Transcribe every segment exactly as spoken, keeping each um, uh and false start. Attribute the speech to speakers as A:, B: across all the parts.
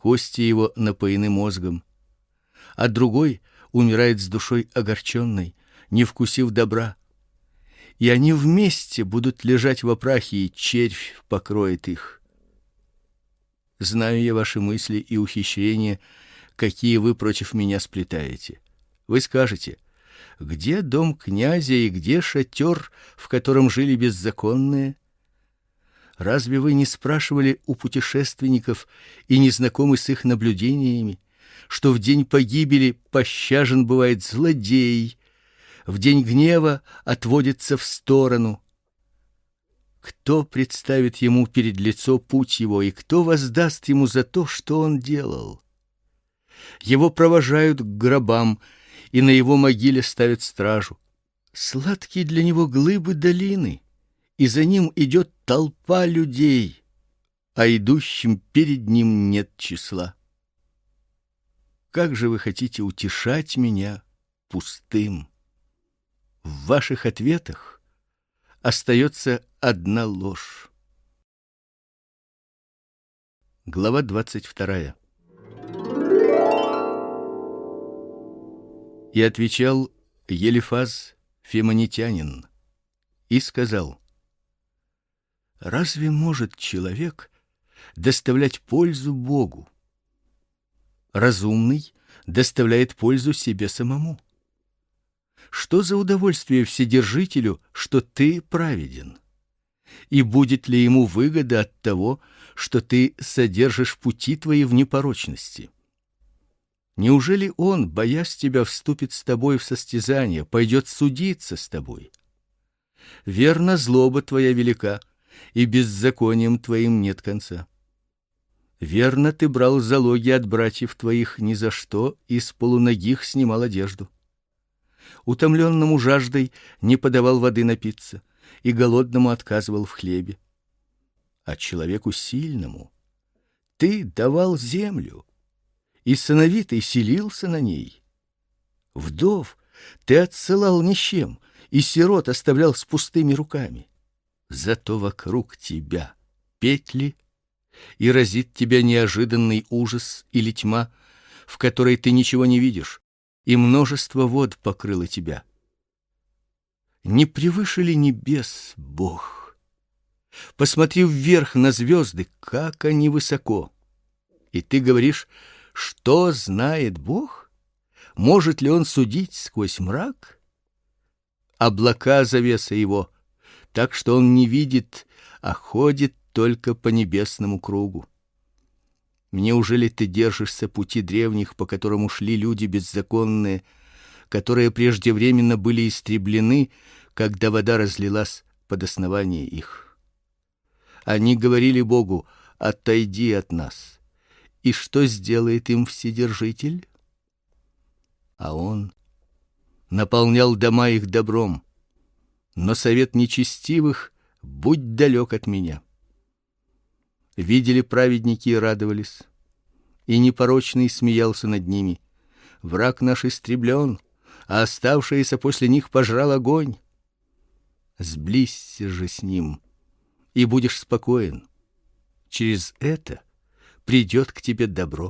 A: кости его напоены мозгом, а другой умирает с душой огорченной, не вкусив добра. И они вместе будут лежать во прахе, и червь покроет их. Знаю я ваши мысли и ухищрения, какие вы против меня сплетаете. Вы скажете: где дом князя и где шатер, в котором жили беззаконные? Разве вы не спрашивали у путешественников и не знакомы с их наблюдениями, что в день погибели пощажен бывает злодей, в день гнева отводится в сторону? Кто представит ему перед лицо путь его, и кто воздаст ему за то, что он делал? Его провожают к гробам, и на его могиле ставят стражу. Сладкие для него глыбы долины, и за ним идет толпа людей, а идущим перед ним нет числа. Как же вы хотите утешать меня пустым? В ваших ответах остается одна ложь. Глава двадцать вторая. И отвечал Елифаз Фимонитянин и сказал: разве может человек доставлять пользу Богу? Разумный доставляет пользу себе самому. Что за удовольствие вседержителю, что ты праведен? И будет ли ему выгода от того, что ты содержишь пути твои в непорочности? Неужели он, боясь тебя, вступит с тобой в состязание, пойдет судиться с тобой? Верно, злоба твоя велика, и беззаконием твоим нет конца. Верно, ты брал залоги от братьев твоих ни за что, и с полуногих снимал одежду. Утомленному жаждой не подавал воды напиться, и голодному отказывал в хлебе. А человеку сильному ты давал землю, и сыновитый селился на ней. Вдов ты отсылал ни с чем, и сирот оставлял с пустыми руками. Зато вокруг тебя петли, и разит тебя неожиданный ужас или тьма, в которой ты ничего не видишь, и множество вод покрыло тебя. Не превыше ли небес Бог? Посмотри вверх на звезды, как они высоко. И ты говоришь: что знает Бог? Может ли он судить сквозь мрак? Облака завеса его, так что он не видит, а ходит только по небесному кругу. Неужели ты держишься пути древних, по которым шли люди беззаконные, которые преждевременно были истреблены, когда вода разлилась под основание их? Они говорили Богу: отойди от нас. И что сделает им Вседержитель? А он наполнял дома их добром, но совет нечестивых будь далек от меня. Видели праведники и радовались, и непорочный смеялся над ними. Враг наш истреблен, а оставшиеся после них пожрал огонь. Сблизься же с ним, и будешь спокоен. Через это придет к тебе добро.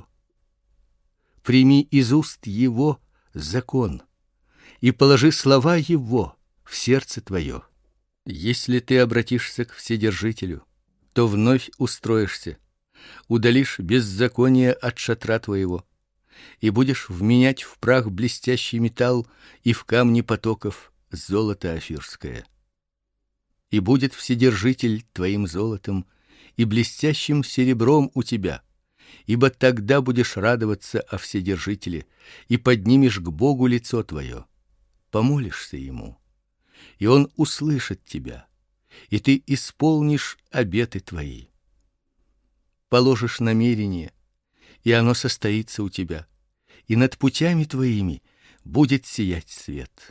A: Прими из уст его закон и положи слова его в сердце твое. Если ты обратишься к Вседержителю, то вновь устроишься, удалишь беззаконие от шатра твоего, и будешь вменять в прах блестящий металл и в камни потоков золото офирское. И будет Вседержитель твоим золотом и блестящим серебром у тебя, ибо тогда будешь радоваться о Вседержителе и поднимешь к Богу лицо твое, помолишься ему, и он услышит тебя, и ты исполнишь обеты твои. Положишь намерение, и оно состоится у тебя, и над путями твоими будет сиять свет.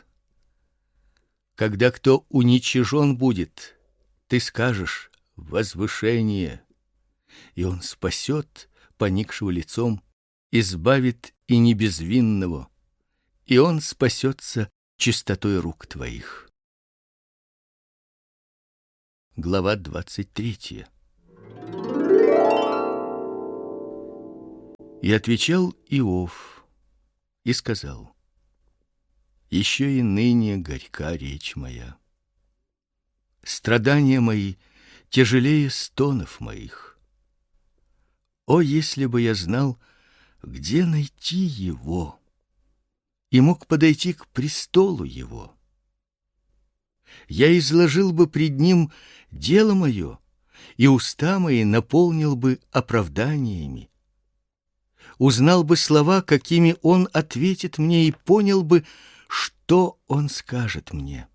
A: Когда кто уничижен будет, ты скажешь: возвышение, и он спасет поникшего лицом, избавит и небезвинного, и он спасется чистотой рук твоих. Глава двадцать третья. И отвечал Иов и сказал: еще и ныне горька речь моя. Страдания мои тяжелее стонов моих. О, если бы я знал, где найти его, и мог подойти к престолу его! Я изложил бы пред ним дело мое, и уста мои наполнил бы оправданиями. Узнал бы слова, какими он ответит мне, и понял бы, что он скажет мне.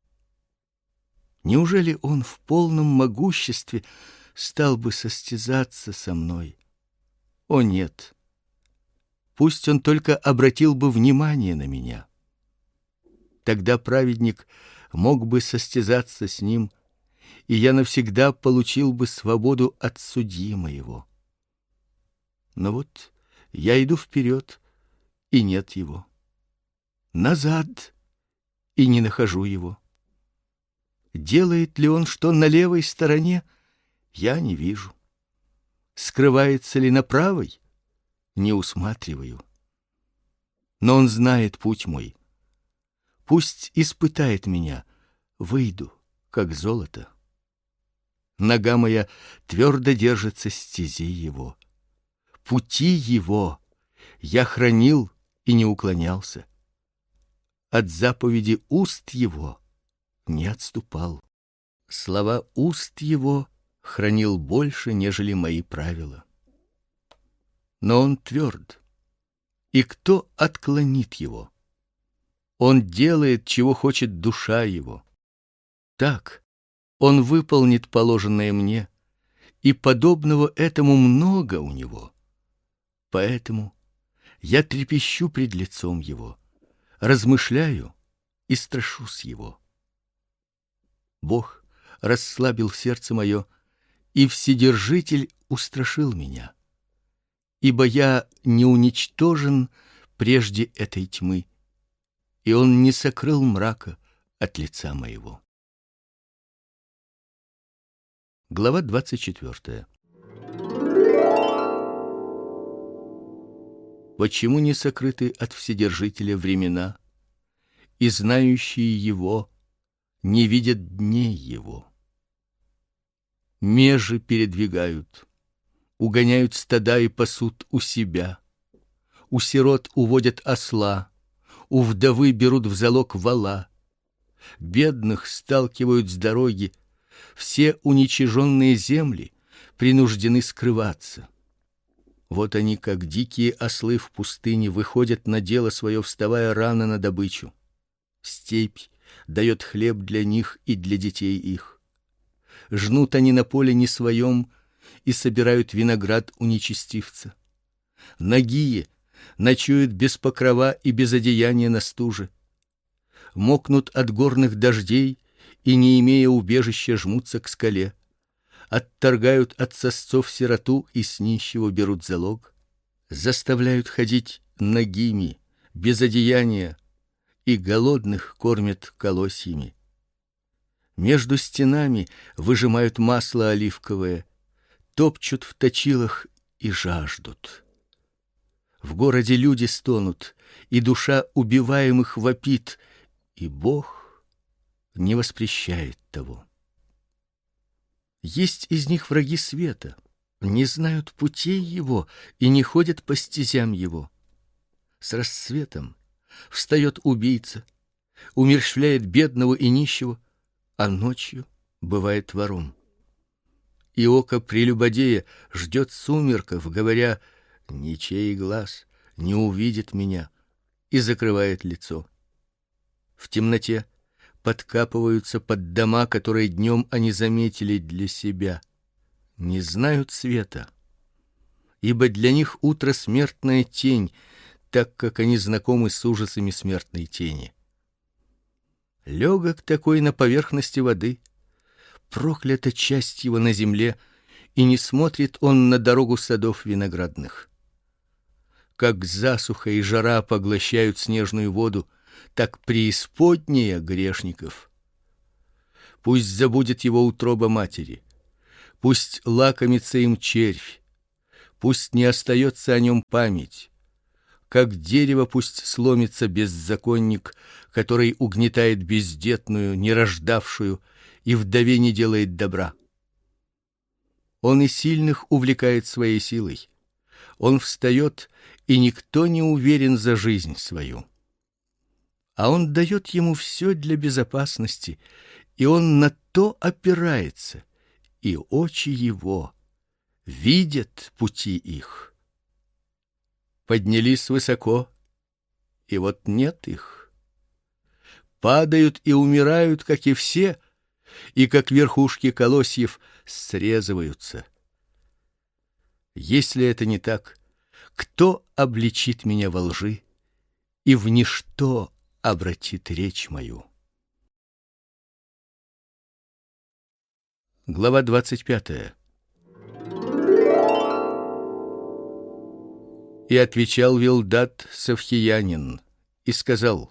A: Неужели он в полном могуществе стал бы состязаться со мной? О, нет! Пусть он только обратил бы внимание на меня. Тогда праведник мог бы состязаться с ним, и я навсегда получил бы свободу от судьи моего. Но вот я иду вперед, и нет его. Назад, и не нахожу его. Делает ли он что на левой стороне, я не вижу. Скрывается ли на правой, не усматриваю. Но он знает путь мой. Пусть испытает меня, выйду, как золото. Нога моя твердо держится стези его. Пути его я хранил и не уклонялся. От заповеди уст его не отступал. Слова уст его хранил больше, нежели мои правила. Но он тверд, и кто отклонит его? Он делает, чего хочет душа его. Так он выполнит положенное мне, и подобного этому много у него. Поэтому я трепещу пред лицом его, размышляю и страшусь его. Бог расслабил сердце мое, и Вседержитель устрашил меня, ибо я не уничтожен прежде этой тьмы, и он не сокрыл мрака от лица моего. Глава двадцать четвёртая. Почему не сокрыты от Вседержителя времена, и знающие его не видят дней его? Межи передвигают, угоняют стада и пасут у себя, у сирот уводят осла, у вдовы берут в залог вола, бедных сталкивают с дороги, все уничиженные земли принуждены скрываться. Вот они, как дикие ослы в пустыне, выходят на дело свое, вставая рано на добычу. Степь дает хлеб для них и для детей их. Жнут они на поле не своем и собирают виноград у нечестивца. Нагие ночуют без покрова и без одеяния на стуже. Мокнут от горных дождей и, не имея убежища, жмутся к скале. Отторгают от сосцов сироту и с нищего берут залог. Заставляют ходить нагими, без одеяния, и голодных кормят колосьями. Между стенами выжимают масло оливковое, топчут в точилах и жаждут. В городе люди стонут, и душа убиваемых вопит, и Бог не воспрещает того. Есть из них враги света, не знают путей его и не ходят по стезям его. С рассветом встает убийца, умерщвляет бедного и нищего, а ночью бывает вором. И око прелюбодея ждет сумерков, говоря: ничей глаз не увидит меня, и закрывает лицо. В темноте подкапываются под дома, которые днем они заметили для себя. Не знают света, ибо для них утро смертная тень, так как они знакомы с ужасами смертной тени. Легок такой на поверхности воды, проклята часть его на земле, и не смотрит он на дорогу садов виноградных. Как засуха и жара поглощают снежную воду, так преисподняя грешников. Пусть забудет его утроба матери, пусть лакомится им червь, пусть не остается о нем память. Как дерево пусть сломится беззаконник, который угнетает бездетную, нерождавшую, и вдове не делает добра. Он и сильных увлекает своей силой. Он встает, и никто не уверен за жизнь свою. А он дает ему все для безопасности, и он на то опирается, и очи его видят пути их. Поднялись высоко, и вот нет их. Падают и умирают, как и все, и как верхушки колосьев срезываются. Если это не так, кто обличит меня во лжи и в ничто обратит речь мою? Глава двадцать пятая. И отвечал Вилдад Савхиянин и сказал: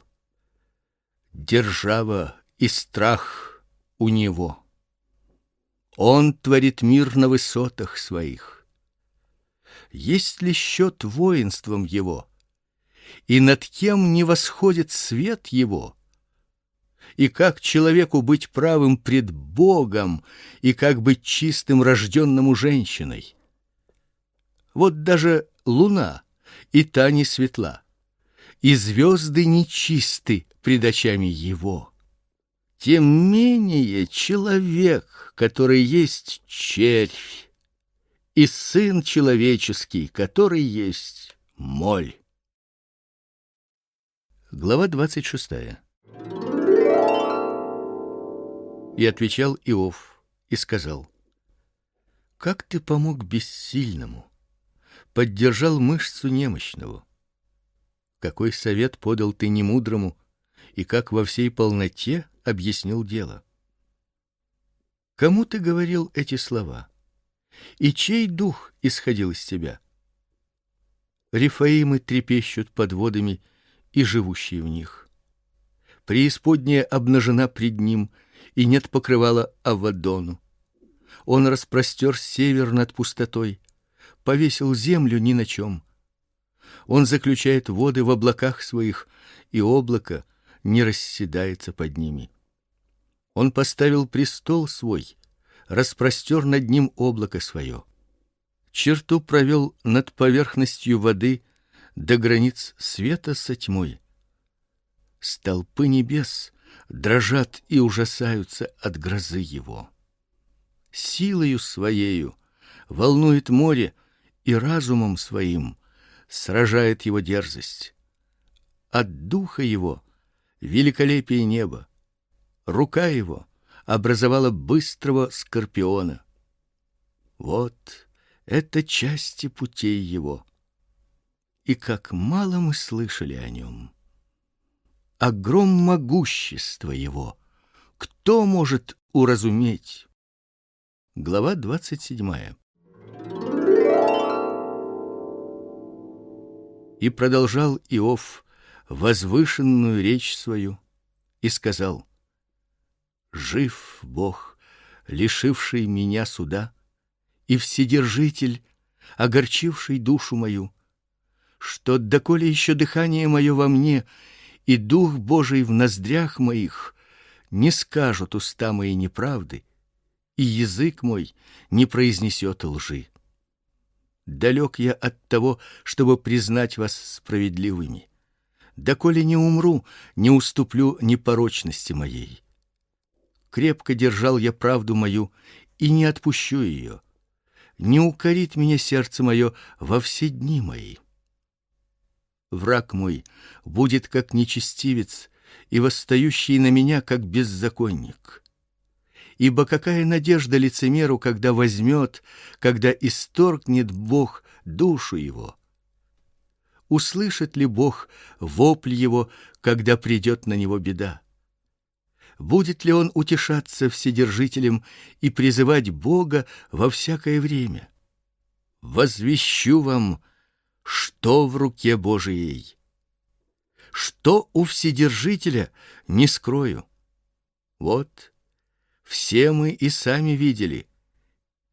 A: держава и страх у него. Он творит мир на высотах своих. Есть ли счет воинством его? И над кем не восходит свет его? И как человеку быть правым пред Богом, и как быть чистым рожденному женщиной? Вот даже луна, и та не светла, и звезды нечисты пред очами его. Тем менее человек, который есть червь, и сын человеческий, который есть моль. Глава двадцать шестая. И отвечал Иов и сказал: как ты помог бессильному, поддержал мышцу немощного? Какой совет подал ты немудрому, и как во всей полноте объяснил дело? Кому ты говорил эти слова? И чей дух исходил из тебя? Рефаимы трепещут под водами, и живущие в них. Преисподняя обнажена пред ним, и нет покрывала Авадону. Он распростер север над пустотой, повесил землю ни на чем. Он заключает воды в облаках своих, и облако не расседается под ними. Он поставил престол свой, распростер над ним облако свое. Черту провел над поверхностью воды до границ света со тьмой. Столпы небес дрожат и ужасаются от грозы его. Силою своею волнует море, и разумом своим сражает его дерзость. От духа его великолепие неба, рука его образовала быстрого скорпиона. Вот это части путей его. И как мало мы слышали о нем. Огром могущества его кто может уразуметь? Глава двадцать седьмая. И продолжал Иов возвышенную речь свою и сказал: жив Бог, лишивший меня суда, и Вседержитель, огорчивший душу мою, что доколе еще дыхание мое во мне, и Дух Божий в ноздрях моих, не скажут уста мои неправды, и язык мой не произнесет лжи. Далек я от того, чтобы признать вас справедливыми. Доколе не умру, не уступлю непорочности моей. Крепко держал я правду мою и не отпущу ее. Не укорит меня сердце мое во все дни мои. Враг мой будет как нечестивец, и восстающий на меня как беззаконник. Ибо какая надежда лицемеру, когда возьмет, когда исторгнет Бог душу его? Услышит ли Бог вопль его, когда придет на него беда? Будет ли он утешаться Вседержителем и призывать Бога во всякое время? Возвещу вам, что в руке Божией. Что у Вседержителя, не скрою. Вот, все мы и сами видели,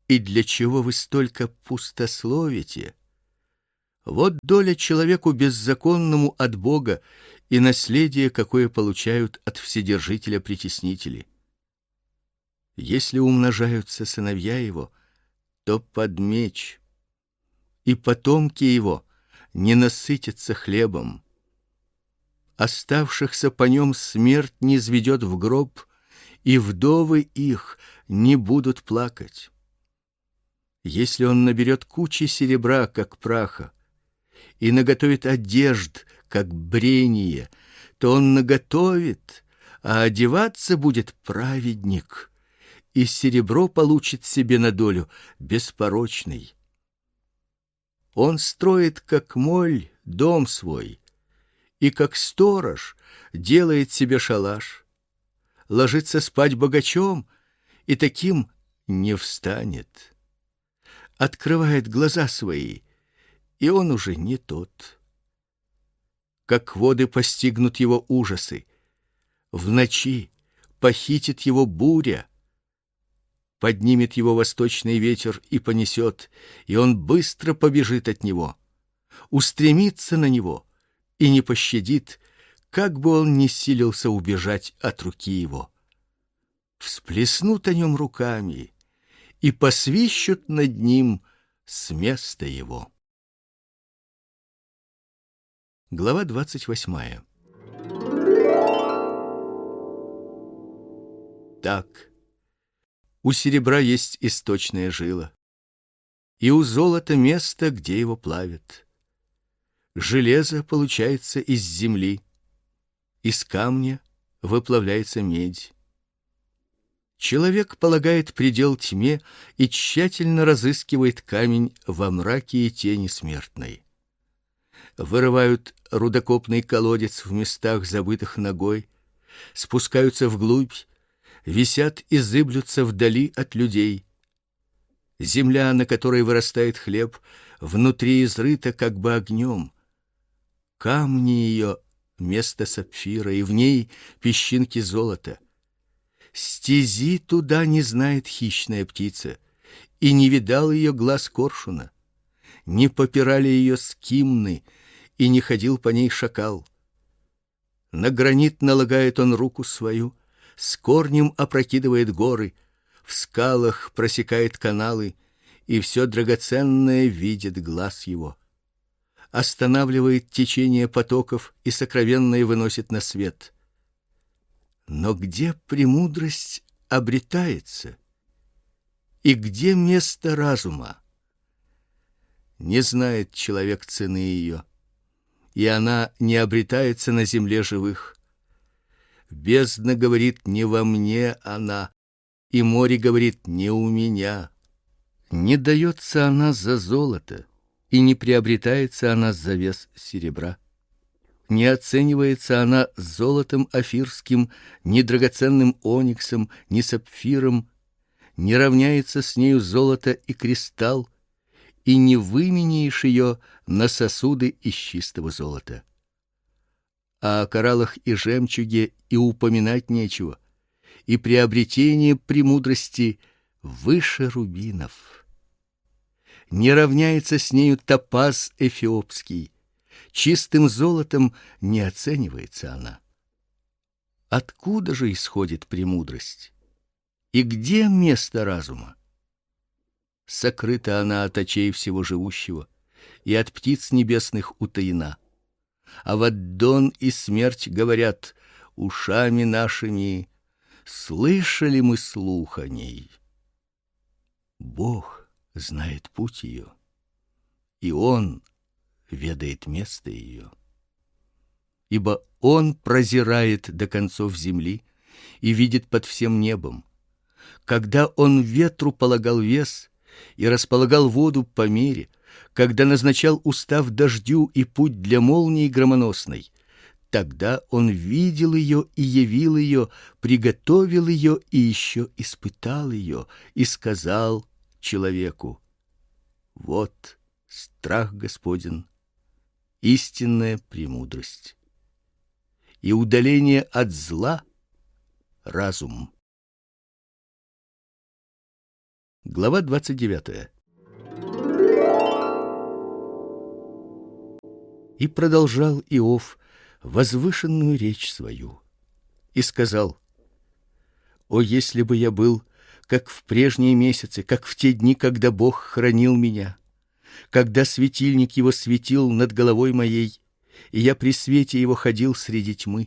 A: И для чего вы столько пустословите? Вот доля человеку беззаконному от Бога и наследие, какое получают от Вседержителя притеснители. Если умножаются сыновья его, то под меч, и потомки его не насытятся хлебом. Оставшихся по нем смерть не низведет в гроб, и вдовы их не будут плакать. Если он наберет кучи серебра, как праха, и наготовит одежд, как брение, то он наготовит, а одеваться будет праведник, и серебро получит себе на долю беспорочный. Он строит, как моль, дом свой, и как сторож делает себе шалаш, ложится спать богачом, и таким не встанет. Открывает глаза свои, и он уже не тот. Как воды постигнут его ужасы, в ночи похитит его буря, поднимет его восточный ветер и понесет, и он быстро побежит от него, устремится на него и не пощадит, как бы он ни силился убежать от руки его. Всплеснут о нем руками и посвищут над ним с места его. Глава двадцать восьмая. Так, у серебра есть источная жила, и у золота место, где его плавят. Железо получается из земли, из камня выплавляется медь. Человек полагает предел тьме и тщательно разыскивает камень во мраке и тени смертной. Вырывают рудокопный колодец в местах, забытых ногой, спускаются вглубь, висят и зыблются вдали от людей. Земля, на которой вырастает хлеб, внутри изрыта как бы огнем. Камни ее — место сапфира, и в ней песчинки золота. Стези туда не знает хищная птица, и не видал ее глаз коршуна. Не попирали ее скимны, и не ходил по ней шакал. На гранит налагает он руку свою, с корнем опрокидывает горы, в скалах просекает каналы, и все драгоценное видит глаз его. Останавливает течение потоков и сокровенное выносит на свет. Но где премудрость обретается? И где место разума? Не знает человек цены ее, и она не обретается на земле живых. Бездна говорит: не во мне она, и море говорит: не у меня. Не дается она за золото, и не приобретается она за вес серебра. Не оценивается она золотом офирским, ни драгоценным ониксом, ни сапфиром, не равняется с нею золото и кристалл, и не выменяешь ее на сосуды из чистого золота. А о кораллах и жемчуге и упоминать нечего, и приобретение премудрости выше рубинов. Не равняется с нею топаз эфиопский, чистым золотом не оценивается она. Откуда же исходит премудрость? И где место разума? Сокрыта она от очей всего живущего, и от птиц небесных утаена. А Аваддон и смерть говорят: ушами нашими слышали мы слух о ней. Бог знает путь ее, и Он ведает место ее. Ибо Он прозирает до концов земли и видит под всем небом. Когда Он ветру полагал вес и располагал воду по мере, когда назначал устав дождю и путь для молнии громоносной, тогда Он видел ее и явил ее, приготовил ее и еще испытал ее, и сказал человеку: вот страх Господен, истинная премудрость, и удаление от зла — разум. Глава двадцать девятая. И продолжал Иов возвышенную речь свою и сказал: «О, если бы я был, как в прежние месяцы, как в те дни, когда Бог хранил меня, когда светильник его светил над головой моей, и я при свете его ходил среди тьмы.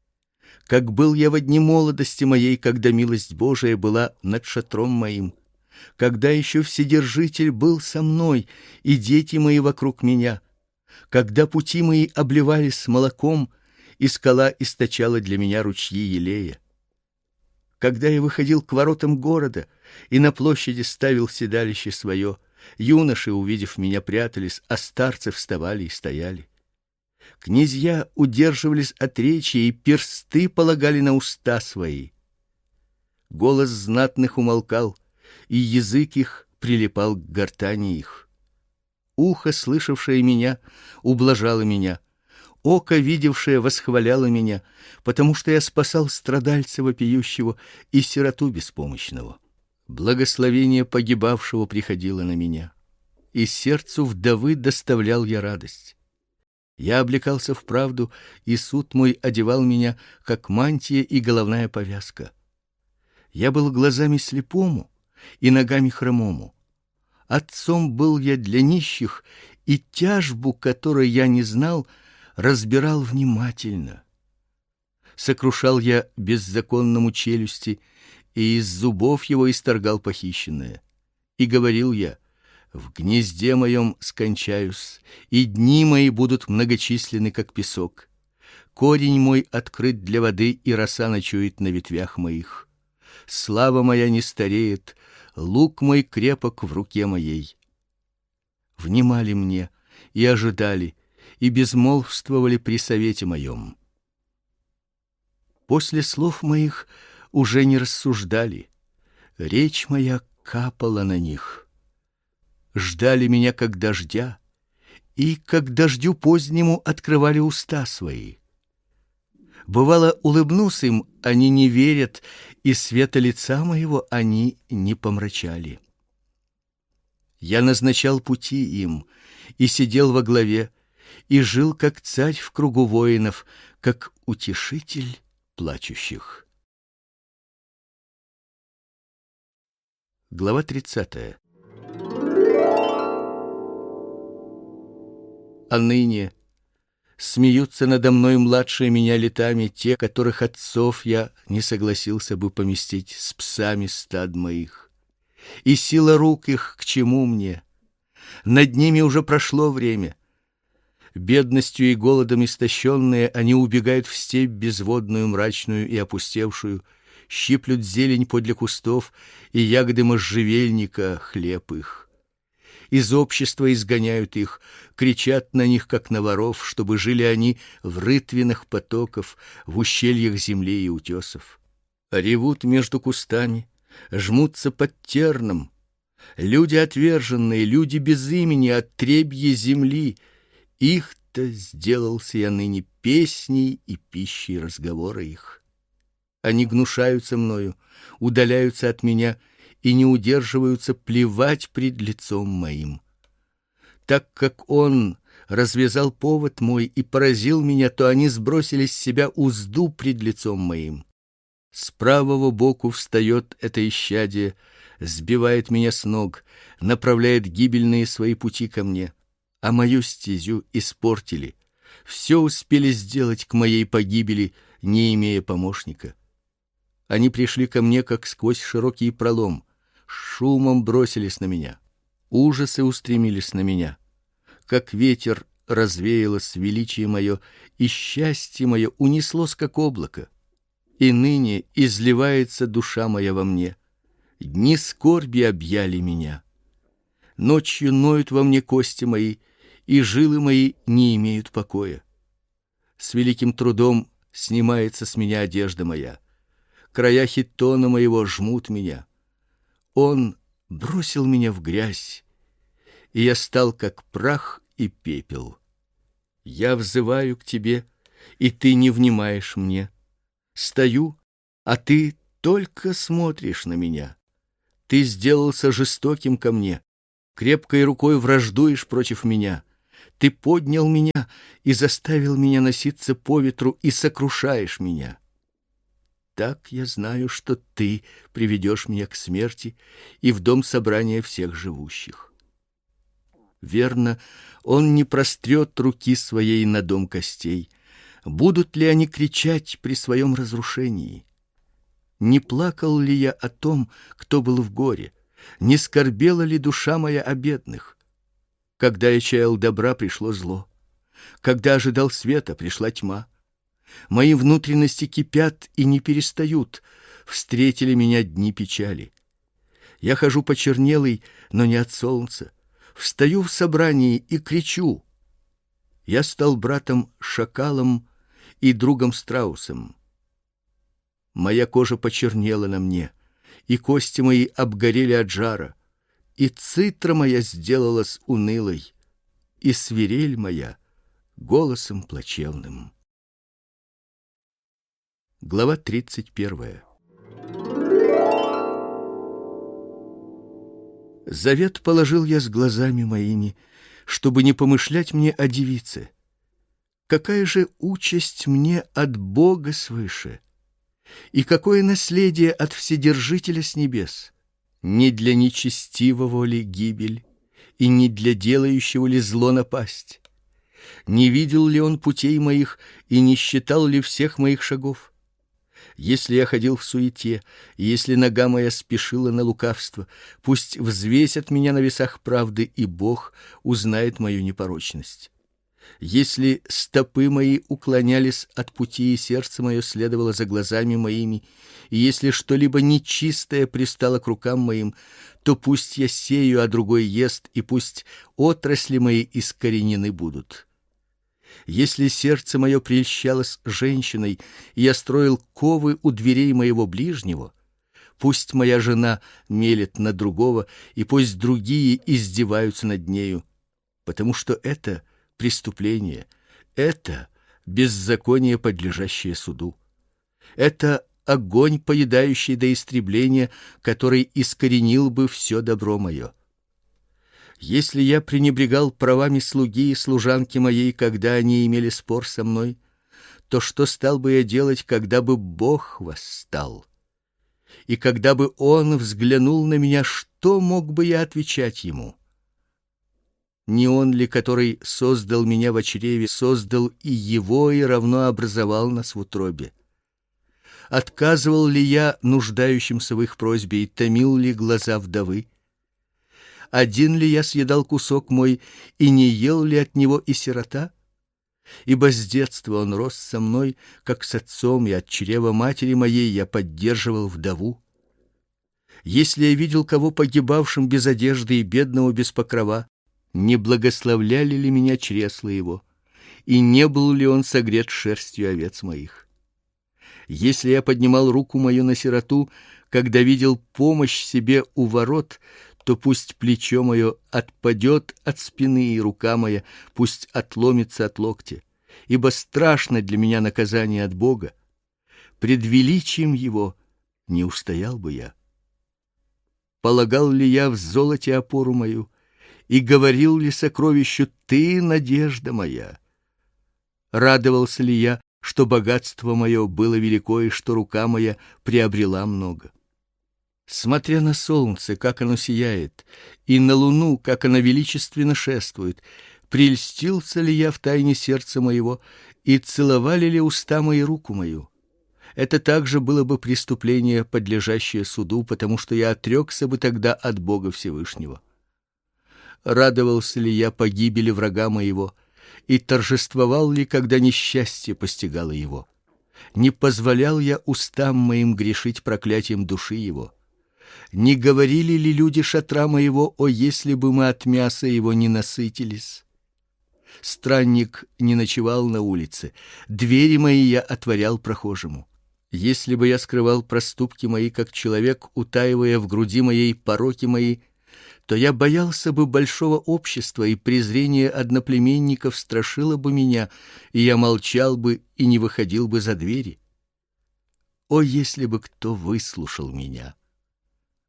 A: Как был я во дни молодости моей, когда милость Божия была над шатром моим, когда еще Вседержитель был со мной, и дети мои вокруг меня, когда пути мои обливались молоком, и скала источала для меня ручьи елея. Когда я выходил к воротам города и на площади ставил седалище свое, юноши, увидев меня, прятались, а старцы вставали и стояли. Князья удерживались от речи, и персты полагали на уста свои. Голос знатных умолкал, и язык их прилипал к гортани их. Ухо, слышавшее меня, ублажало меня, око, видевшее, восхваляло меня, потому что я спасал страдальца вопиющего и сироту беспомощного. Благословение погибавшего приходило на меня, и сердцу вдовы доставлял я радость. Я облекался в правду, и суд мой одевал меня, как мантия и головная повязка. Я был глазами слепому и ногами хромому. Отцом был я для нищих, и тяжбу, которой я не знал, разбирал внимательно. Сокрушал я беззаконному челюсти, и из зубов его исторгал похищенное. И говорил я: в гнезде моем скончаюсь, и дни мои будут многочисленны, как песок. Корень мой открыт для воды, и роса ночует на ветвях моих. Слава моя не стареет, лук мой крепок в руке моей. Внимали мне и ожидали, и безмолвствовали при совете моем. После слов моих уже не рассуждали, речь моя капала на них. Ждали меня как дождя, и как дождю позднему открывали уста свои. Бывало, улыбнусь им, они не верят, и света лица моего они не помрачали. Я назначал пути им, и сидел во главе, и жил как царь в кругу воинов, как утешитель плачущих. Глава тридцатая. А ныне смеются надо мной младшие меня летами те, которых отцов я не согласился бы поместить с псами стад моих. И сила рук их к чему мне? Над ними уже прошло время. Бедностью и голодом истощенные, они убегают в степь безводную, мрачную и опустевшую, щиплют зелень подле кустов и ягоды можжевельника хлеб их. Из общества изгоняют их, кричат на них, как на воров, чтобы жили они в рытвинах потоков, в ущельях земли и утесов. Ревут между кустами, жмутся под терном. Люди отверженные, люди без имени, отребье земли. Их-то сделался я ныне песней и пищей разговора их. Они гнушаются мною, удаляются от меня и не удерживаются плевать пред лицом моим. Так как он развязал повод мой и поразил меня, то они сбросили с себя узду пред лицом моим. С правого боку встает это исчадие, сбивает меня с ног, направляет гибельные свои пути ко мне, а мою стезю испортили. Все успели сделать к моей погибели, не имея помощника. Они пришли ко мне, как сквозь широкий пролом, шумом бросились на меня, ужасы устремились на меня. Как ветер развеялось величие мое, и счастье мое унеслось, как облако. И ныне изливается душа моя во мне. Дни скорби объяли меня. Ночью ноют во мне кости мои, и жилы мои не имеют покоя. С великим трудом снимается с меня одежда моя. Края хитона моего жмут меня. Он бросил меня в грязь, и я стал как прах и пепел. Я взываю к тебе, и ты не внимаешь мне. Стою, а ты только смотришь на меня. Ты сделался жестоким ко мне, крепкой рукой враждуешь против меня. Ты поднял меня и заставил меня носиться по ветру и сокрушаешь меня. Так я знаю, что ты приведешь меня к смерти и в дом собрания всех живущих. Верно, он не прострет руки своей на дом костей. Будут ли они кричать при своем разрушении? Не плакал ли я о том, кто был в горе? Не скорбела ли душа моя о бедных? Когда я чаял добра, пришло зло. Когда ожидал света, пришла тьма. Мои внутренности кипят и не перестают. Встретили меня дни печали. Я хожу почернелый, но не от солнца. Встаю в собрании и кричу. Я стал братом-шакалом и другом-страусом. Моя кожа почернела на мне, и кости мои обгорели от жара, и цитра моя сделалась унылой, и свирель моя голосом плачевным. Глава тридцать первая. Завет положил я с глазами моими, чтобы не помышлять мне о девице. Какая же участь мне от Бога свыше? И какое наследие от Вседержителя с небес? Не для нечестивого ли гибель, и не для делающего ли зло напасть? Не видел ли он путей моих и не считал ли всех моих шагов? Если я ходил в суете, и если нога моя спешила на лукавство, пусть взвесят меня на весах правды, и Бог узнает мою непорочность. Если стопы мои уклонялись от пути, и сердце мое следовало за глазами моими, и если что-либо нечистое пристало к рукам моим, то пусть я сею, а другой ест, и пусть отрасли мои искоренены будут. Если сердце мое прельщалось женщиной, и я строил ковы у дверей моего ближнего, пусть моя жена мелет на другого, и пусть другие издеваются над нею, потому что это преступление, это беззаконие, подлежащее суду. Это огонь, поедающий до истребления, который искоренил бы все добро мое. Если я пренебрегал правами слуги и служанки моей, когда они имели спор со мной, то что стал бы я делать, когда бы Бог восстал? И когда бы Он взглянул на меня, что мог бы я отвечать Ему? Не Он ли, который создал меня в чреве, создал и Его, и равно образовал нас в утробе? Отказывал ли я нуждающимся в их просьбе и томил ли глаза вдовы? Один ли я съедал кусок мой, и не ел ли от него и сирота? Ибо с детства он рос со мной, как с отцом, и от чрева матери моей я поддерживал вдову. Если я видел кого погибавшим без одежды и бедного без покрова, не благословляли ли меня чресла его, и не был ли он согрет шерстью овец моих? Если я поднимал руку мою на сироту, когда видел помощь себе у ворот, то пусть плечо мое отпадет от спины, и рука моя пусть отломится от локтя, ибо страшно для меня наказание от Бога. Пред величием Его не устоял бы я. Полагал ли я в золоте опору мою, и говорил ли сокровищу: «Ты надежда моя»? Радовался ли я, что богатство мое было велико, и что рука моя приобрела много? Смотря на солнце, как оно сияет, и на луну, как она величественно шествует, прельстился ли я в тайне сердца моего, и целовали ли уста мои руку мою? Это также было бы преступление, подлежащее суду, потому что я отрекся бы тогда от Бога Всевышнего. Радовался ли я погибели врага моего, и торжествовал ли, когда несчастье постигало его? Не позволял я устам моим грешить проклятием души его? Не говорили ли люди шатра моего: «О, если бы мы от мяса его не насытились»? Странник не ночевал на улице, двери мои я отворял прохожему. Если бы я скрывал проступки мои, как человек, утаивая в груди моей пороки мои, то я боялся бы большого общества, и презрение одноплеменников страшило бы меня, и я молчал бы и не выходил бы за двери. О, если бы кто выслушал меня!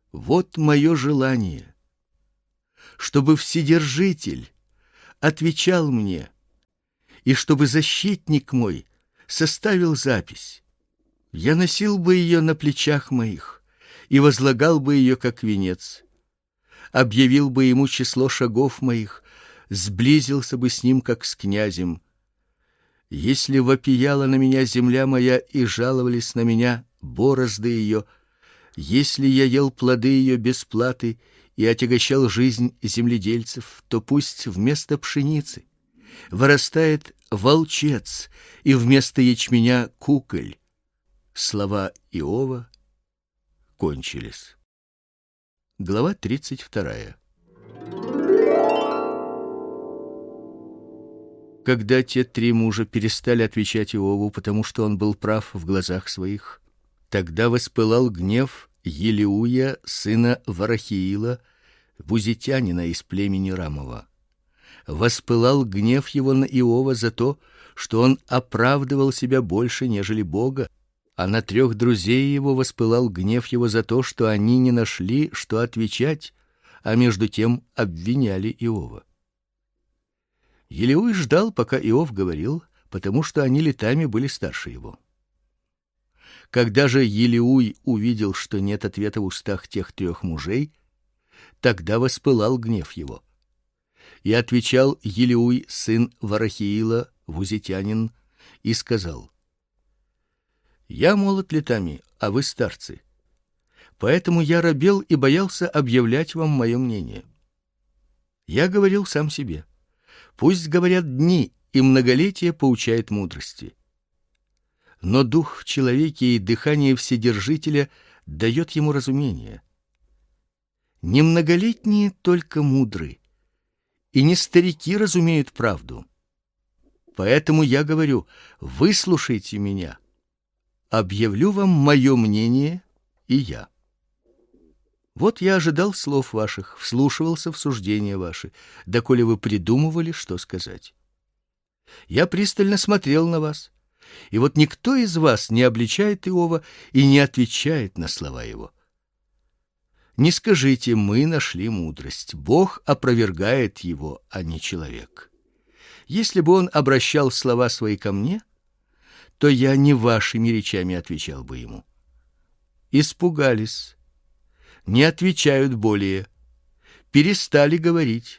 A: Вот мое желание, чтобы Вседержитель отвечал мне, и чтобы защитник мой составил запись. Я носил бы ее на плечах моих и возлагал бы ее как венец, объявил бы ему число шагов моих, сблизился бы с ним, как с князем. Если вопияла на меня земля моя и жаловались на меня борозды ее, если я ел плоды ее без платы и отягощал жизнь земледельцев, то пусть вместо пшеницы вырастает волчец и вместо ячменя куколь. Слова Иова кончились. Глава тридцать вторая. Когда те три мужа перестали отвечать Иову, потому что он был прав в глазах своих, тогда воспылал гнев Елиуя, сына Варахиила, бузитянина из племени Рамова. Воспылал гнев его на Иова за то, что он оправдывал себя больше, нежели Бога, а на трех друзей его воспылал гнев его за то, что они не нашли, что отвечать, а между тем обвиняли Иова. Елиуй ждал, пока Иов говорил, потому что они летами были старше его. Когда же Елиуй увидел, что нет ответа в устах тех трех мужей, тогда воспылал гнев его. И отвечал Елиуй, сын Варахиила, бузитянин, и сказал: «Я молод летами, а вы старцы. Поэтому я робел и боялся объявлять вам мое мнение. Я говорил сам себе: пусть говорят дни, и многолетие поучает мудрости. Но дух в человеке и дыхание Вседержителя дает ему разумение. Не многолетние только мудры, и не старики разумеют правду. Поэтому я говорю: выслушайте меня, объявлю вам мое мнение и я. Вот я ожидал слов ваших, вслушивался в суждения ваши, доколе вы придумывали, что сказать. Я пристально смотрел на вас, и вот никто из вас не обличает Иова и не отвечает на слова его. Не скажите: мы нашли мудрость. Бог опровергает его, а не человек. Если бы он обращал слова свои ко мне, то я не вашими речами отвечал бы ему. Испугались, не отвечают более, перестали говорить.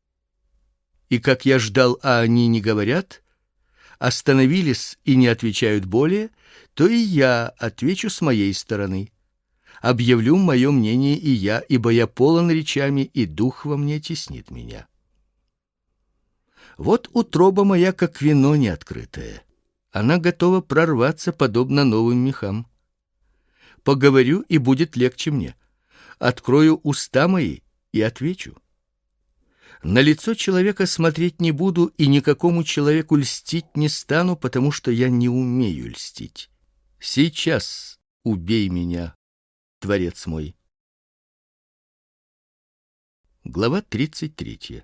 A: И как я ждал, а они не говорят, остановились и не отвечают более, то и я отвечу с моей стороны. Объявлю мое мнение и я, ибо я полон речами, и дух во мне теснит меня. Вот утроба моя, как вино неоткрытое. Она готова прорваться, подобно новым мехам. Поговорю, и будет легче мне. Открою уста мои и отвечу. На лицо человека смотреть не буду, и никакому человеку льстить не стану, потому что я не умею льстить. Сейчас убей меня, Творец мой. Глава тридцать третья.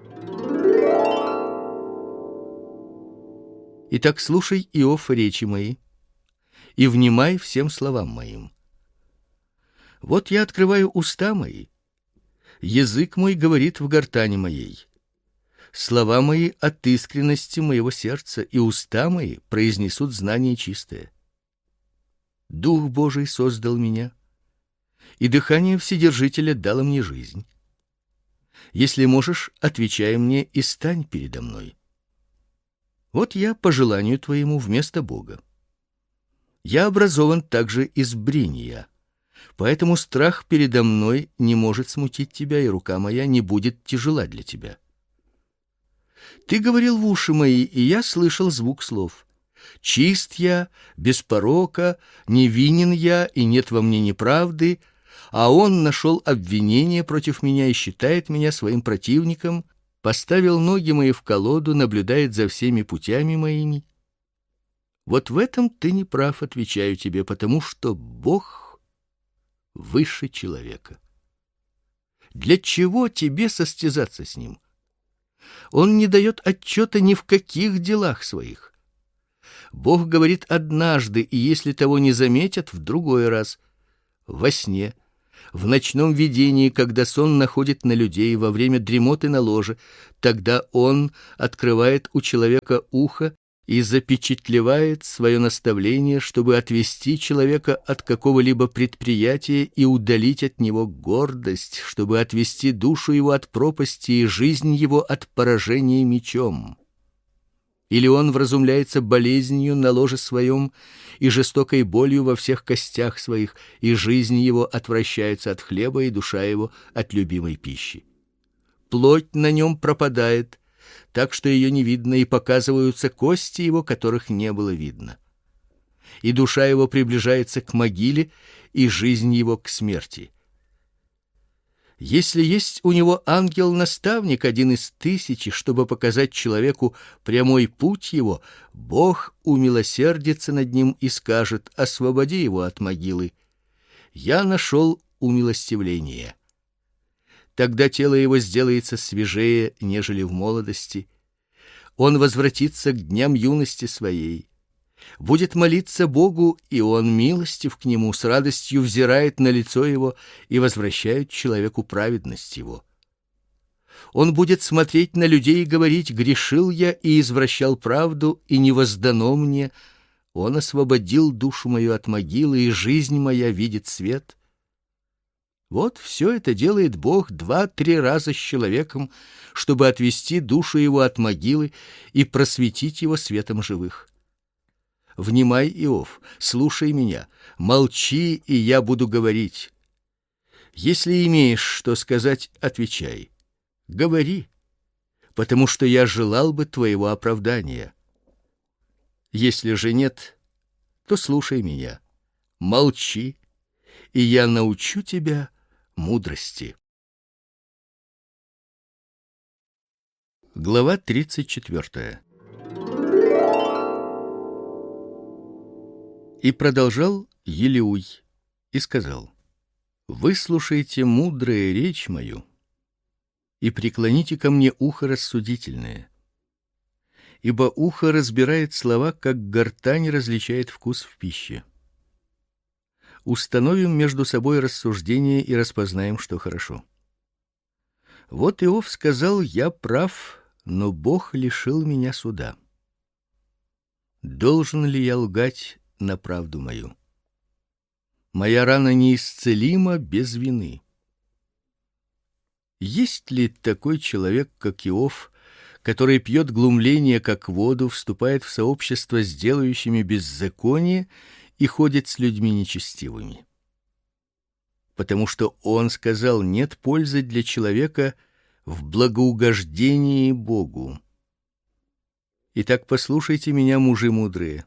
A: Итак, слушай, Иов, речи мои, и внимай всем словам моим. Вот я открываю уста мои, язык мой говорит в гортани моей. Слова мои от искренности моего сердца, и уста мои произнесут знание чистое. Дух Божий создал меня, и дыхание Вседержителя дало мне жизнь. Если можешь, отвечай мне и стань передо мной. Вот я по желанию твоему вместо Бога. Я образован также из брения, поэтому страх передо мной не может смутить тебя, и рука моя не будет тяжела для тебя. Ты говорил в уши мои, и я слышал звук слов. Чист я, без порока, невинен я, и нет во мне неправды, а он нашел обвинение против меня и считает меня своим противником, поставил ноги мои в колоду, наблюдает за всеми путями моими. Вот в этом ты не прав, отвечаю тебе, потому что Бог выше человека. Для чего тебе состязаться с ним? Он не дает отчета ни в каких делах своих. Бог говорит однажды, и если того не заметят, в другой раз, во сне, в ночном видении, когда сон находит на людей, во время дремоты на ложе, тогда он открывает у человека ухо и запечатлевает свое наставление, чтобы отвести человека от какого-либо предприятия и удалить от него гордость, чтобы отвести душу его от пропасти и жизнь его от поражения мечом. Или он вразумляется болезнью на ложе своем и жестокой болью во всех костях своих, и жизнь его отвращается от хлеба, и душа его от любимой пищи. Плоть на нем пропадает, так что ее не видно, и показываются кости его, которых не было видно. И душа его приближается к могиле, и жизнь его к смерти. Если есть у него ангел-наставник, один из тысячи, чтобы показать человеку прямой путь его, Бог умилосердится над ним и скажет: освободи его от могилы. Я нашел умилостивление. Тогда тело его сделается свежее, нежели в молодости. Он возвратится к дням юности своей. Будет молиться Богу, и он милостив к нему, с радостью взирает на лицо его и возвращает человеку праведность его. Он будет смотреть на людей и говорить: грешил я и извращал правду, и не воздано мне. Он освободил душу мою от могилы, и жизнь моя видит свет. Вот все это делает Бог два-три раза с человеком, чтобы отвести душу его от могилы и просветить его светом живых. Внимай, Иов, слушай меня, молчи, и я буду говорить. Если имеешь что сказать, отвечай. Говори, потому что я желал бы твоего оправдания. Если же нет, то слушай меня. Молчи, и я научу тебя мудрости. Глава тридцать четвёртая. И продолжал Елеуй и сказал: выслушайте мудрая речь мою и преклоните ко мне ухо рассудительное, ибо ухо разбирает слова, как гортань различает вкус в пище. Установим между собой рассуждение и распознаем, что хорошо. Вот Иов сказал: я прав, но Бог лишил меня суда. Должен ли я лгать на правду мою? Моя рана неисцелима без вины. Есть ли такой человек, как Иов, который пьет глумление как воду, вступает в сообщество с делающими беззаконие и ходит с людьми нечестивыми? Потому что он сказал: нет пользы для человека в благоугождении Богу. Итак, послушайте меня, мужи мудрые.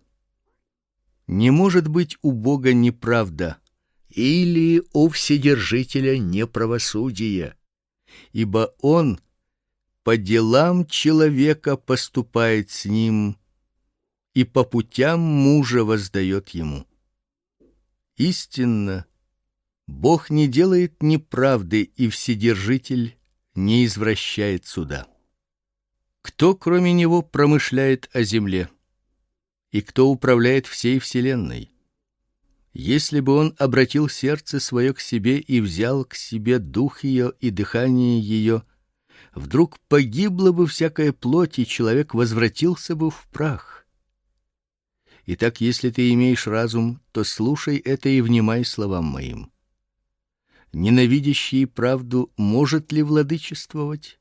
A: Не может быть у Бога неправда, или у Вседержителя неправосудие, ибо Он по делам человека поступает с ним, и по путям мужа воздает ему. Истинно, Бог не делает неправды, и Вседержитель не извращает суда. Кто, кроме Него, промышляет о земле? И кто управляет всей вселенной? Если бы он обратил сердце свое к себе и взял к себе дух ее и дыхание ее, вдруг погибла бы всякая плоть, и человек возвратился бы в прах. Итак, если ты имеешь разум, то слушай это и внимай словам моим. Ненавидящий правду может ли владычествовать?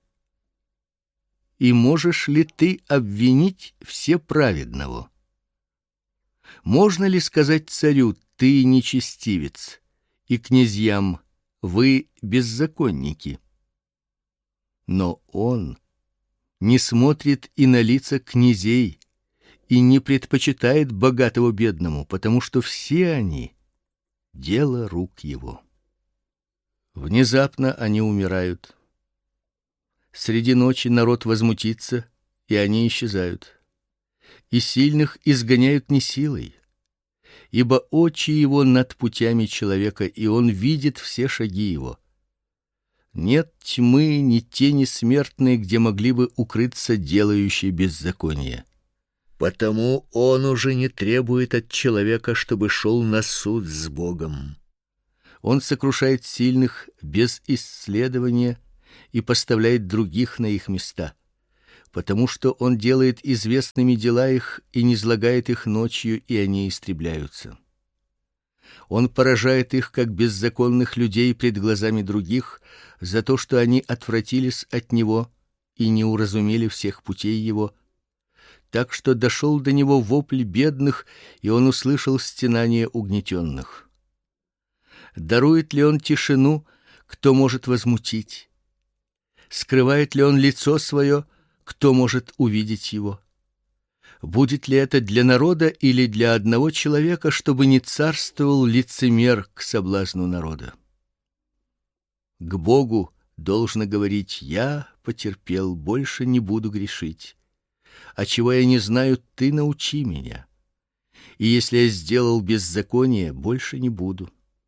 A: И можешь ли ты обвинить всеправедного? Можно ли сказать царю: ты нечестивец, и князьям: вы беззаконники? Но он не смотрит и на лица князей, и не предпочитает богатого бедному, потому что все они — дело рук его. Внезапно они умирают. Среди ночи народ возмутится, и они исчезают. И сильных изгоняют не силой, ибо очи его над путями человека, и он видит все шаги его. Нет тьмы, ни тени смертной, где могли бы укрыться делающие беззаконие. Потому он уже не требует от человека, чтобы шел на суд с Богом. Он сокрушает сильных без исследования и поставляет других на их места, потому что он делает известными дела их и низлагает их ночью, и они истребляются. Он поражает их как беззаконных людей пред глазами других за то, что они отвратились от него и не уразумели всех путей его, так что дошел до него вопль бедных, и он услышал стенание угнетенных. Дарует ли он тишину, кто может возмутить? Скрывает ли он лицо свое, кто может увидеть его? Будет ли это для народа или для одного человека, чтобы не царствовал лицемер к соблазну народа? К Богу должно говорить: я потерпел, больше не буду грешить. А чего я не знаю, ты научи меня. И если я сделал беззаконие, больше не буду.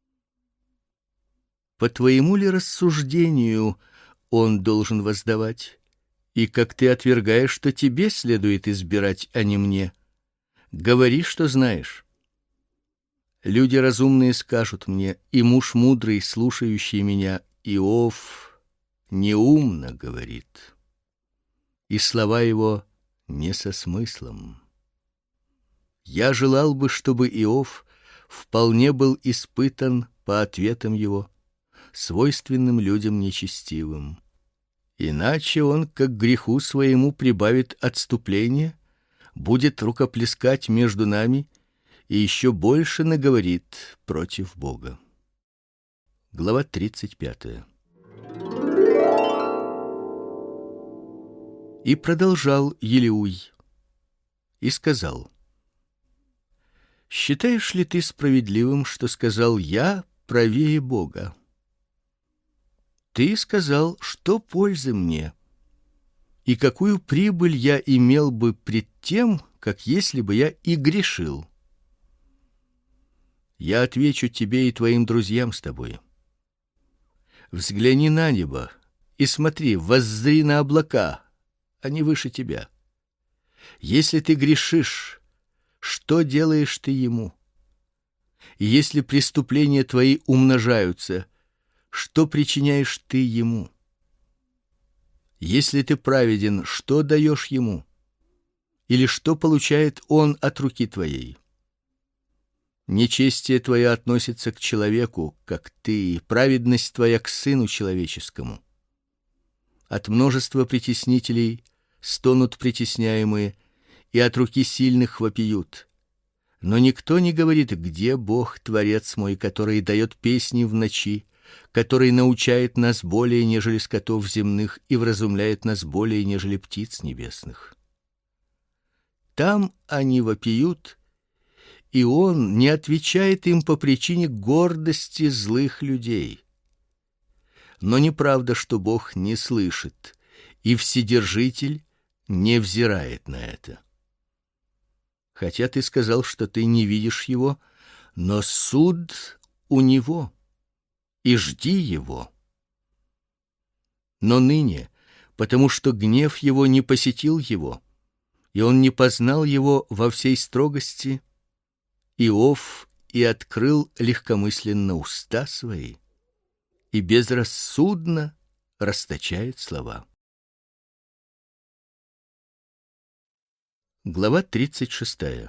A: По твоему ли рассуждению он должен воздавать? И как ты отвергаешь, что тебе следует избирать, а не мне? Говори, что знаешь. Люди разумные скажут мне, и муж мудрый, слушающий меня: Иов неумно говорит, и слова его не со смыслом. Я желал бы, чтобы Иов вполне был испытан по ответам его, свойственным людям нечестивым. Иначе он к греху своему прибавит отступление, будет рукоплескать между нами и еще больше наговорит против Бога. Глава тридцать пятая. И продолжал Елеуй и сказал: считаешь ли ты справедливым, что сказал я правее Бога? Ты сказал, что пользы мне, и какую прибыль я имел бы пред тем, как если бы я и грешил. Я отвечу тебе и твоим друзьям с тобой. Взгляни на небо и смотри, воззри на облака, они выше тебя. Если ты грешишь, что делаешь ты ему? И если преступления твои умножаются, что причиняешь ты ему? Если ты праведен, что даешь ему? Или что получает он от руки твоей? Нечестие твое относится к человеку, как ты, и праведность твоя к сыну человеческому. От множества притеснителей стонут притесняемые, и от руки сильных вопиют. Но никто не говорит: где Бог, Творец мой, который дает песни в ночи, который научает нас более, нежели скотов земных, и вразумляет нас более, нежели птиц небесных. Там они вопиют, и он не отвечает им по причине гордости злых людей. Но неправда, что Бог не слышит, и Вседержитель не взирает на это. Хотя ты сказал, что ты не видишь его, но суд у него, и жди его. Но ныне, потому что гнев его не посетил его, и он не познал его во всей строгости, Иов и открыл легкомысленно уста свои, и безрассудно расточает слова. Глава тридцать шестая.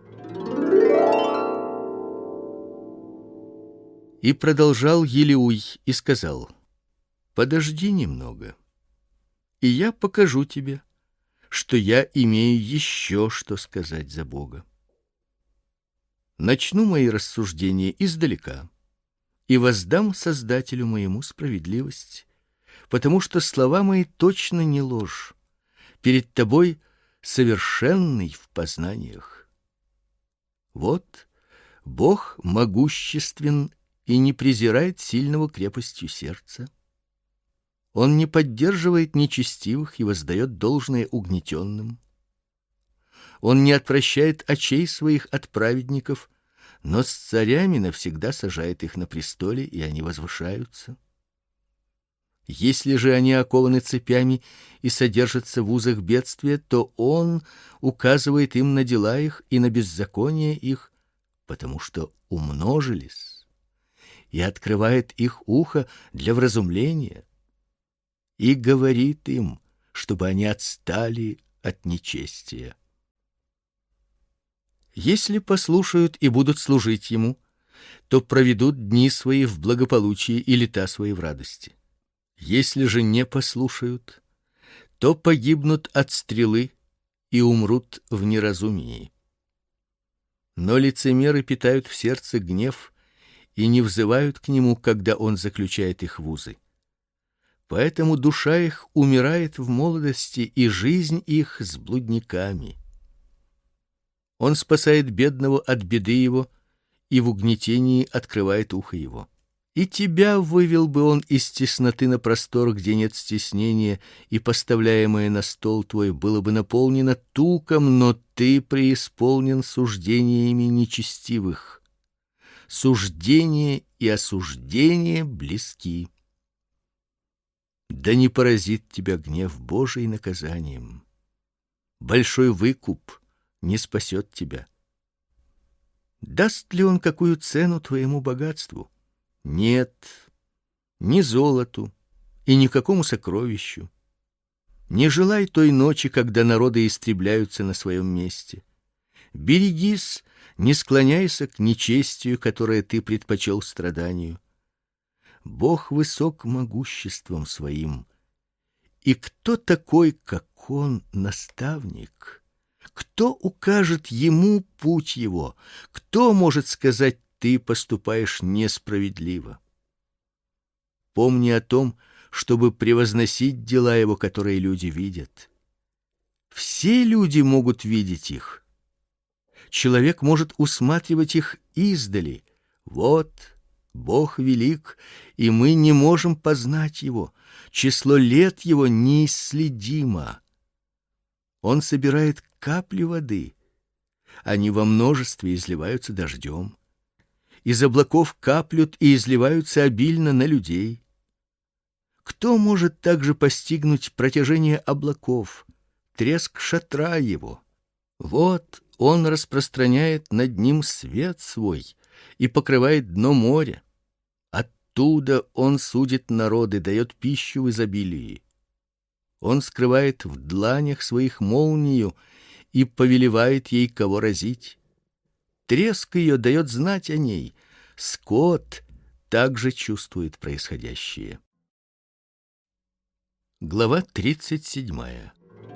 A: И продолжал Елеуй и сказал: подожди немного, и я покажу тебе, что я имею еще что сказать за Бога. Начну мои рассуждения издалека и воздам Создателю моему справедливость, потому что слова мои точно не ложь, перед тобой совершенный в познаниях. Вот Бог могуществен и не презирает сильного крепостью сердца. Он не поддерживает нечестивых и воздает должное угнетенным. Он не отвращает очей своих от праведников, но с царями навсегда сажает их на престоле, и они возвышаются. Если же они окованы цепями и содержатся в узах бедствия, то он указывает им на дела их и на беззаконие их, потому что умножились, и открывает их ухо для вразумления, и говорит им, чтобы они отстали от нечестия. Если послушают и будут служить ему, то проведут дни свои в благополучии и лета свои в радости. Если же не послушают, то погибнут от стрелы и умрут в неразумии. Но лицемеры питают в сердце гнев и не взывают к нему, когда он заключает их в узы. Поэтому душа их умирает в молодости, и жизнь их с блудниками. Он спасает бедного от беды его, и в угнетении открывает ухо его. И тебя вывел бы он из тесноты на простор, где нет стеснения, и поставляемое на стол твой было бы наполнено туком, но ты преисполнен суждениями нечестивых. Суждение и осуждение близки. Да не поразит тебя гнев Божий наказанием. Большой выкуп не спасет тебя. Даст ли он какую цену твоему богатству? Нет, ни золоту и никакому сокровищу. Не желай той ночи, когда народы истребляются на своем месте. Берегись, не склоняйся к нечестию, которое ты предпочел страданию. Бог высок могуществом своим. И кто такой, как он, наставник? Кто укажет ему путь его? Кто может сказать: ты поступаешь несправедливо? Помни о том, чтобы превозносить дела его, которые люди видят. Все люди могут видеть их. Человек может усматривать их издали. Вот Бог велик, и мы не можем познать его. Число лет его неисследимо. Он собирает капли воды. Они во множестве изливаются дождем. Из облаков каплют и изливаются обильно на людей. Кто может также постигнуть протяжение облаков, треск шатра его? Вот он распространяет над ним свет свой и покрывает дно моря. Оттуда он судит народы, дает пищу в изобилии. Он скрывает в дланях своих молнию и повелевает ей, кого разить. Треск ее дает знать о ней. Скот также чувствует происходящее. Глава тридцать седьмая.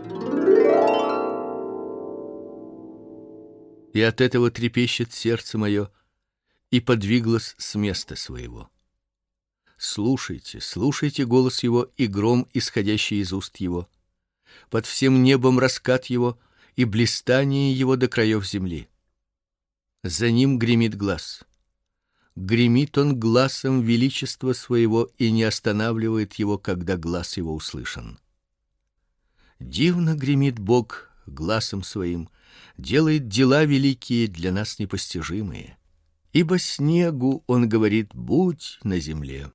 A: И от этого трепещет сердце мое, и подвиглось с места своего. Слушайте, слушайте голос его и гром, исходящий из уст его. Под всем небом раскат его и блистание его до краев земли. За ним гремит глас. Гремит он гласом величества своего и не останавливает его, когда глас его услышан. Дивно гремит Бог гласом своим, делает дела великие, для нас непостижимые. Ибо снегу он говорит: будь на земле.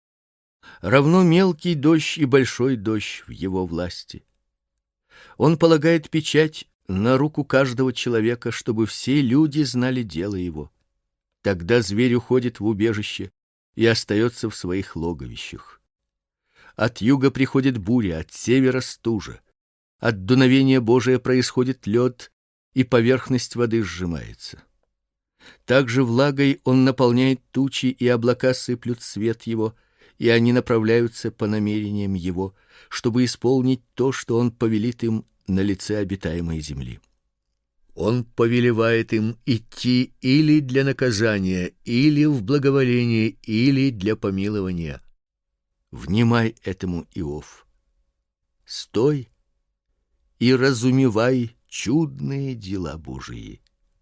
A: Равно мелкий дождь и большой дождь в его власти. Он полагает печать на руку каждого человека, чтобы все люди знали дело его. Тогда зверь уходит в убежище и остается в своих логовищах. От юга приходит буря, от севера стужа. От дуновения Божия происходит лед, и поверхность воды сжимается. Также влагой он наполняет тучи, и облака сыплют свет его, и они направляются по намерениям его, чтобы исполнить то, что он повелит им на лице обитаемой земли. Он повелевает им идти или для наказания, или в благоволение, или для помилования. Внимай этому, Иов. Стой и разумевай чудные дела Божии.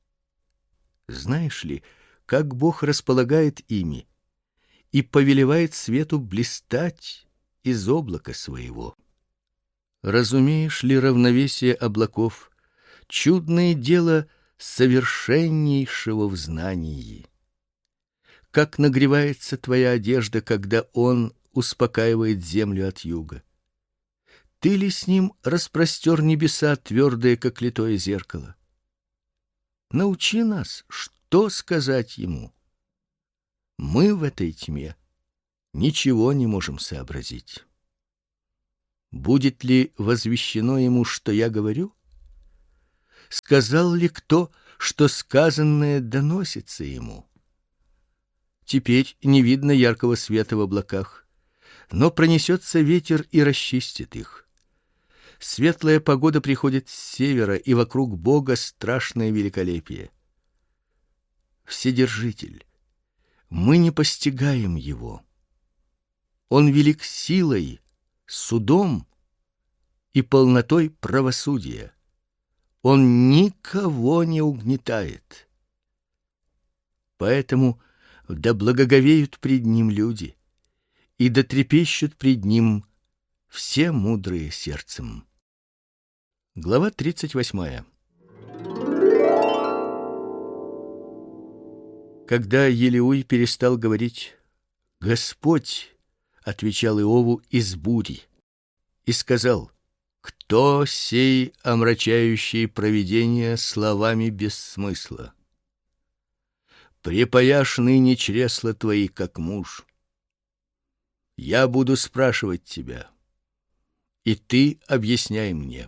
A: Знаешь ли, как Бог располагает ими и повелевает свету блистать из облака своего? Разумеешь ли равновесие облаков, чудное дело совершеннейшего в знании? Как нагревается твоя одежда, когда он успокаивает землю от юга? Ты ли с ним распростер небеса, твердые, как литое зеркало? Научи нас, что сказать ему. Мы в этой тьме ничего не можем сообразить. Будет ли возвещено ему, что я говорю? Сказал ли кто, что сказанное доносится ему? Теперь не видно яркого света в облаках, но пронесется ветер и расчистит их. Светлая погода приходит с севера, и вокруг Бога страшное великолепие. Вседержитель, мы не постигаем его. Он велик силой, судом и полнотой правосудия. Он никого не угнетает. Поэтому да благоговеют пред ним люди, и да трепещут пред ним все мудрые сердцем. Глава тридцать восьмая. Когда Елеуй перестал говорить, Господь отвечал Иову из бури и сказал: кто сей омрачающий провидение словами без смысла? Припаяшь ныне чресла твои, как муж. Я буду спрашивать тебя, и ты объясняй мне.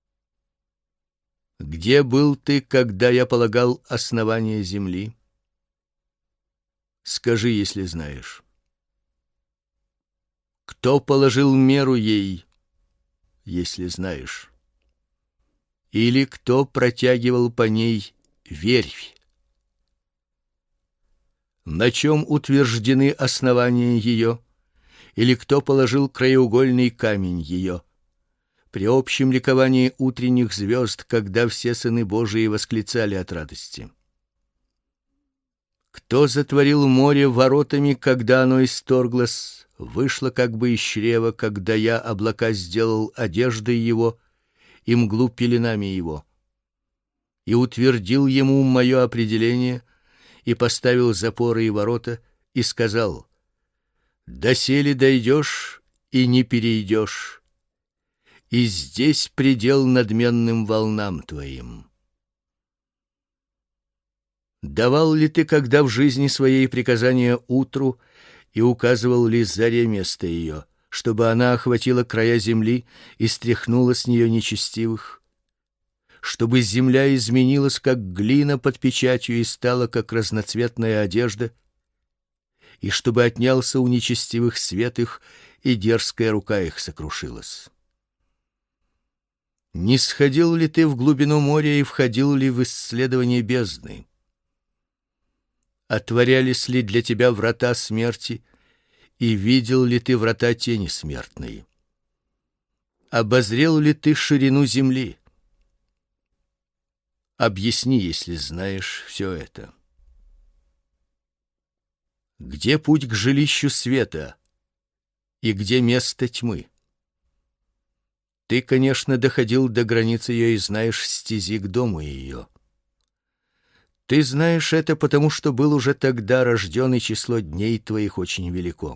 A: Где был ты, когда я полагал основание земли? Скажи, если знаешь. Кто положил меру ей, если знаешь? Или кто протягивал по ней верфь? На чем утверждены основания ее? Или кто положил краеугольный камень ее? При общем ликовании утренних звезд, когда все сыны Божии восклицали от радости. Кто затворил море воротами, когда оно исторглось, вышло как бы из чрева, когда я облака сделал одеждой его и мглу пеленами его, и утвердил ему мое определение, и поставил запоры и ворота, и сказал: доселе дойдешь и не перейдешь, и здесь предел надменным волнам твоим. Давал ли ты когда в жизни своей приказания утру, и указывал ли заре место ее, чтобы она охватила края земли и стряхнула с нее нечестивых? Чтобы земля изменилась, как глина под печатью, и стала, как разноцветная одежда, и чтобы отнялся у нечестивых свет их, и дерзкая рука их сокрушилась. Не сходил ли ты в глубину моря и входил ли в исследование бездны? Отворялись ли для тебя врата смерти, и видел ли ты врата тени смертной? Обозрел ли ты ширину земли? Объясни, если знаешь все это. Где путь к жилищу света, и где место тьмы? Ты, конечно, доходил до границ ее и знаешь стези к дому ее. Ты знаешь это, потому что был уже тогда рожден, и число дней твоих очень велико.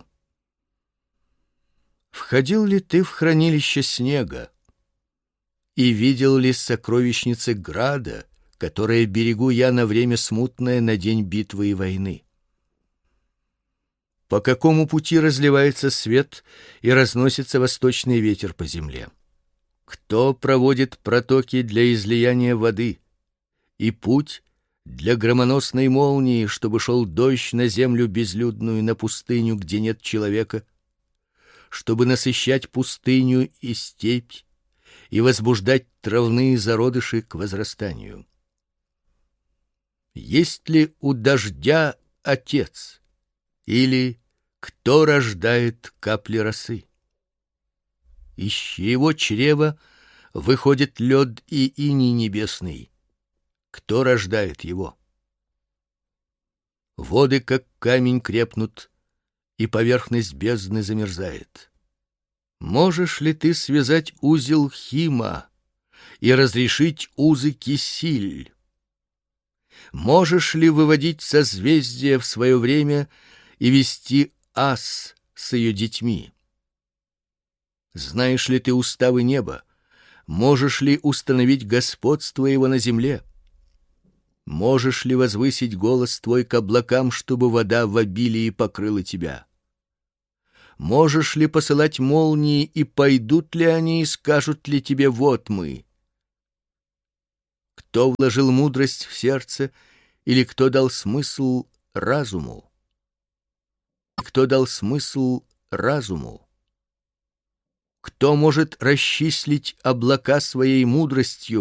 A: Входил ли ты в хранилище снега, и видел ли сокровищницы града, которые берегу я на время смутное, на день битвы и войны? По какому пути разливается свет и разносится восточный ветер по земле? Кто проводит протоки для излияния воды и путь для громоносной молнии, чтобы шел дождь на землю безлюдную, на пустыню, где нет человека, чтобы насыщать пустыню и степь и возбуждать травные зародыши к возрастанию? Есть ли у дождя отец, или кто рождает капли росы? Из чьего чрева выходит лед и иней небесный? Кто рождает его? Воды, как камень, крепнут, и поверхность бездны замерзает. Можешь ли ты связать узел Хима и разрешить узы Кисиль? Можешь ли выводить созвездия в свое время и вести Ас с ее детьми? Знаешь ли ты уставы неба? Можешь ли установить господство его на земле? Можешь ли возвысить голос твой к облакам, чтобы вода в обилии покрыла тебя? Можешь ли посылать молнии, и пойдут ли они, и скажут ли тебе: вот мы? Кто вложил мудрость в сердце, или кто дал смысл разуму? Кто дал смысл разуму? Кто может расчислить облака своей мудростью,